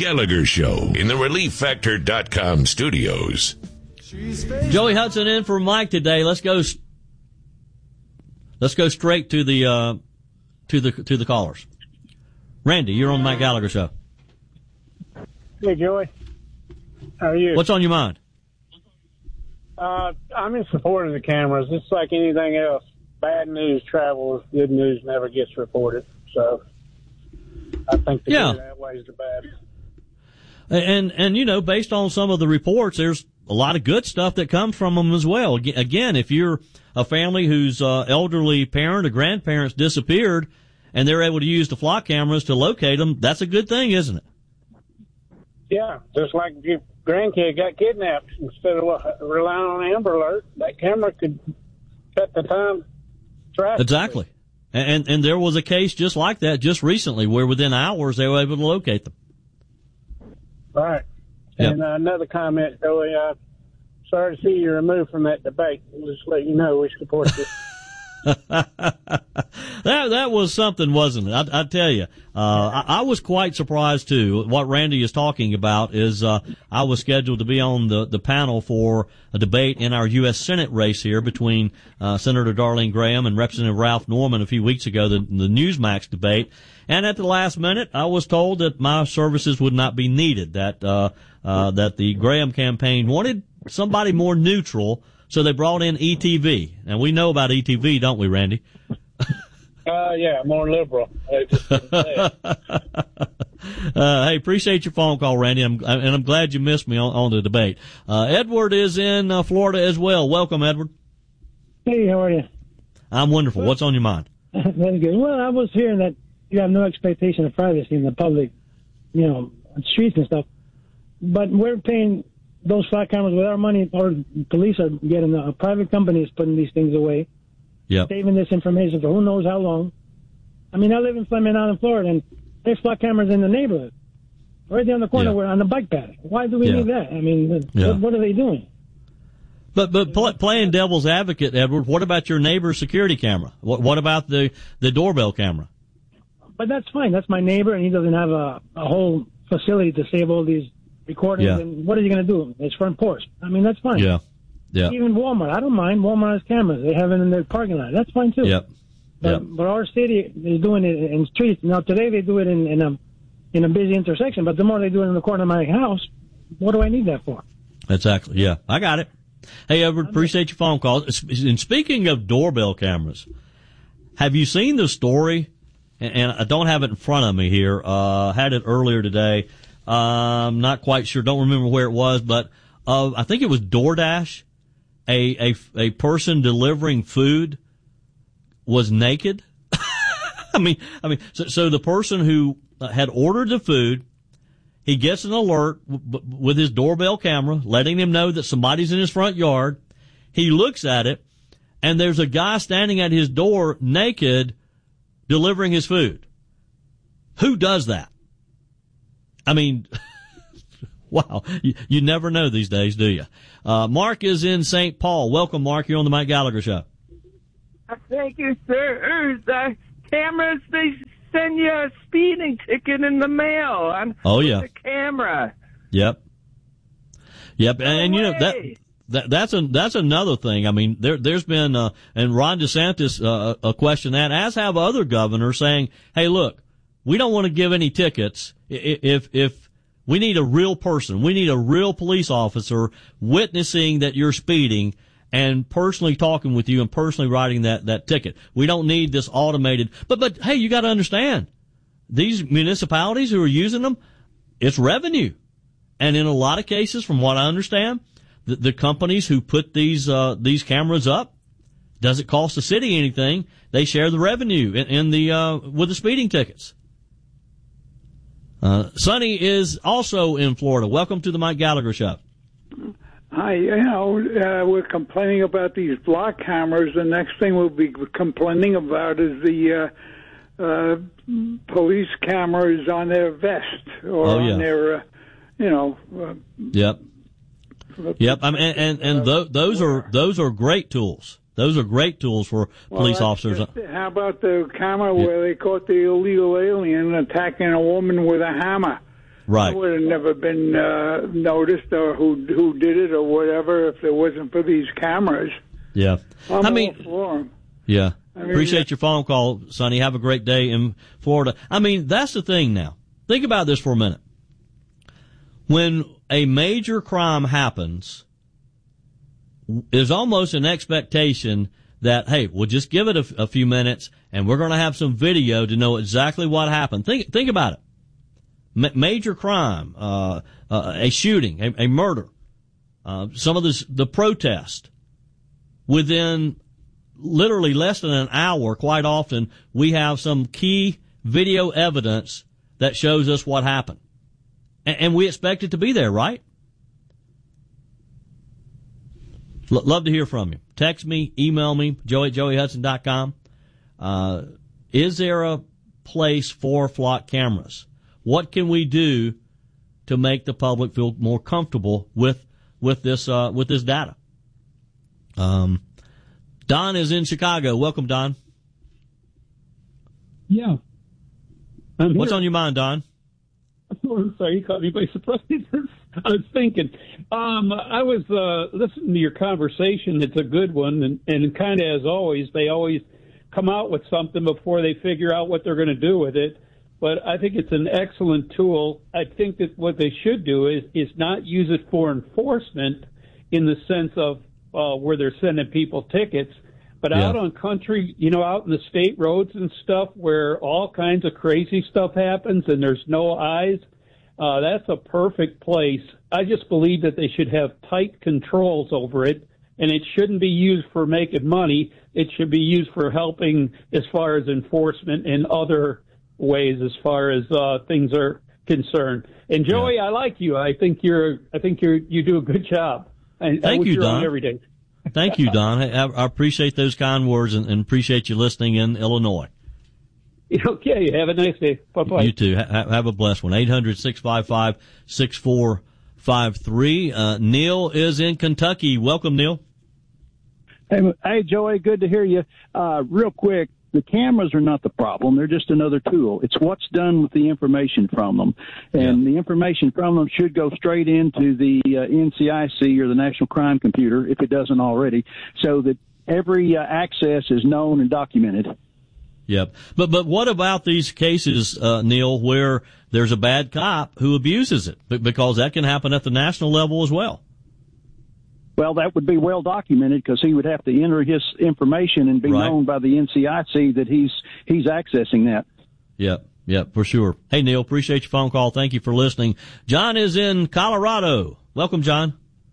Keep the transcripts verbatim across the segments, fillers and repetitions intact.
Gallagher Show in the relief factor dot com studios. Joey Hudson in for Mike today. Let's go. Let's go straight to the uh, to the to the callers. Randy, you're on the Mike Gallagher Show. Hey, Joey. How are you? What's on your mind? Uh, I'm in support of the cameras. It's like anything else. Bad news travels. Good news never gets reported. So I think the yeah. good outweighs the bad. And, and, you know, based on some of the reports, there's a lot of good stuff that comes from them as well. Again, if you're a family whose uh, elderly parent or grandparents disappeared and they're able to use the flock cameras to locate them, that's a good thing, isn't it? Yeah, just like if your grandkid got kidnapped, instead of relying on Amber Alert, that camera could cut the time traffic. Exactly. And, and there was a case just like that just recently where within hours they were able to locate them. Right. Yep. And uh, another comment, Joey, uh, sorry to see you removed from that debate. We'll just let you know we support this. that that was something, wasn't it? I, I tell you, uh, I, I was quite surprised too. What Randy is talking about is uh, I was scheduled to be on the, the panel for a debate in our U S Senate race here between uh, Senator Darlene Graham and Representative Ralph Norman a few weeks ago, the, the Newsmax debate. And at the last minute, I was told that my services would not be needed, that uh, uh, that the Graham campaign wanted somebody more neutral, so they brought in E T V. And we know about E T V, don't we, Randy? Uh, yeah, more liberal. I just didn't say it. uh, hey, appreciate your phone call, Randy, I'm, and I'm glad you missed me on, on the debate. Uh, Edward is in uh, Florida as well. Welcome, Edward. Hey, how are you? I'm wonderful. What's on your mind? That's good. Well, I was hearing that you have no expectation of privacy in the public, you know, streets and stuff. But we're paying those flock cameras with our money, or police are getting, a private company is putting these things away, yep. saving this information for who knows how long. I mean, I live in Fleming Island, Florida, and there's flock cameras in the neighborhood. Right there on the corner, yeah. we're on the bike path. Why do we yeah. need that? I mean, yeah. what, what are they doing? But but pl- playing devil's advocate, Edward, what about your neighbor's security camera? What, what about the, the doorbell camera? But that's fine. That's my neighbor, and he doesn't have a, a whole facility to save all these recordings. Yeah. And what is he going to do? It's front porch. I mean, that's fine. Yeah, yeah. Even Walmart, I don't mind. Walmart has cameras. They have it in their parking lot. That's fine too. Yep. But, yep. but our city is doing it in streets. Now today they do it in, in a in a busy intersection. But the more they do it in the corner of my house, what do I need that for? Exactly. Yeah, I got it. Hey, Edward, appreciate your phone call. And speaking of doorbell cameras, have you seen the story? And I don't have it in front of me here. Uh, had it earlier today. I'm not quite sure. Don't remember where it was, but uh, I think it was DoorDash. A a a person delivering food was naked. I mean, I mean, so, so the person who had ordered the food, he gets an alert w- with his doorbell camera, letting him know that somebody's in his front yard. He looks at it, and there's a guy standing at his door naked, delivering his food. Who does that? I mean, wow, you, you never know these days, do you? Uh, Mark is in Saint Paul. Welcome, Mark. You're on the Mike Gallagher Show. Thank you, sir. The cameras, they send you a speeding ticket in the mail on oh, yeah. the camera. Yep. Yep. No and, and you know, that, way. that, that's a, that's another thing. I mean, there, there's been, uh, and Ron DeSantis, uh, a question that, as have other governors saying, hey, look, we don't want to give any tickets if, if we need a real person. We need a real police officer witnessing that you're speeding and personally talking with you and personally writing that, that ticket. We don't need this automated, but, but hey, you got to understand, these municipalities who are using them, it's revenue. And in a lot of cases, from what I understand, the, the companies who put these, uh, these cameras up, doesn't cost the city anything. They share the revenue in, in the, uh, with the speeding tickets. Uh, Sonny is also in Florida. Welcome to the Mike Gallagher Show. Hi, you know, uh, we're complaining about these block cameras. The next thing we'll be complaining about is the uh, uh, police cameras on their vest or oh, yeah. on their, uh, you know. Uh, yep. Yep. I mean, and and, and th- those are those are great tools. Those are great tools for police well, officers. Just, how about the camera yeah. where they caught the illegal alien attacking a woman with a hammer? Right. It would have never been uh, noticed or who who did it or whatever if it wasn't for these cameras. Yeah. I'm I mean, all for 'em. yeah. I mean, Appreciate your phone call, Sonny. Have a great day in Florida. I mean, that's the thing now. Think about this for a minute. When a major crime happens, there's almost an expectation that, hey, we'll just give it a, a few minutes and we're going to have some video to know exactly what happened. Think, think about it. Ma- major crime, uh, uh, a shooting, a, a murder, uh, some of this, the protest. Within literally less than an hour, quite often, we have some key video evidence that shows us what happened. And, and we expect it to be there, right? L- love to hear from you. Text me, email me, joey at joey hudson dot com. Uh, is there a place for flock cameras? What can we do to make the public feel more comfortable with, with this, uh, with this data? Um, Don is in Chicago. Welcome, Don. Yeah. I'm What's here. on your mind, Don? Oh, I'm sorry, you caught me by surprise. I was thinking. Um, I was uh, listening to your conversation. It's a good one, and, and kind of as always, they always come out with something before they figure out what they're going to do with it. But I think it's an excellent tool. I think that what they should do is is not use it for enforcement in the sense of uh, where they're sending people tickets, but Yeah. out on country, you know, out in the state roads and stuff where all kinds of crazy stuff happens and there's no eyes, uh, that's a perfect place. I just believe that they should have tight controls over it, and it shouldn't be used for making money. It should be used for helping as far as enforcement and other ways as far as uh, things are concerned. And Joey, Yeah. I like you. I think you're. I think you're. You do a good job. I, Thank I wish you, you were on Don. every day. Thank you, Don. I, I appreciate those kind words and, and appreciate you listening in Illinois. Okay. Have a nice day. Bye bye. You too. Ha- have a blessed one. eight hundred, six five five, six four five three. Uh, Neil is in Kentucky. Welcome, Neil. Hey, hey, Joey, good to hear you. Uh, real quick, the cameras are not the problem. They're just another tool. It's what's done with the information from them. And Yeah. the information from them should go straight into the uh, N C I C or the National Crime Computer, if it doesn't already, so that every uh, access is known and documented. Yep. But but what about these cases, uh, Neil, where there's a bad cop who abuses it? Be- Because that can happen at the national level as well. Well, that would be well documented because he would have to enter his information and be Right. known by the N C I C that he's he's accessing that. Yep. Yep, for sure. Hey, Neil, appreciate your phone call. Thank you for listening. John is in Colorado. Welcome, John.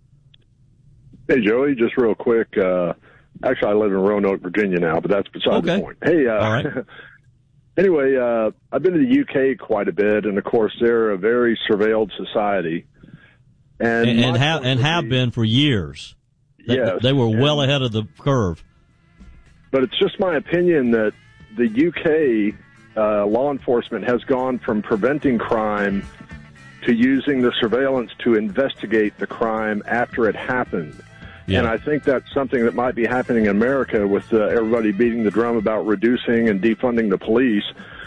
Hey, Joey, just real quick. Uh, actually, I live in Roanoke, Virginia now, but that's beside Okay. the point. Hey, uh, All right. anyway, uh, I've been to the U K quite a bit, and of course, they're a very surveilled society. And, And, and my have point and would have be- been for years. They, Yes, they were well and- ahead of the curve. But it's just my opinion that the U K uh, law enforcement has gone from preventing crime to using the surveillance to investigate the crime after it happened. Yeah. And I think that's something that might be happening in America with uh, everybody beating the drum about reducing and defunding the police.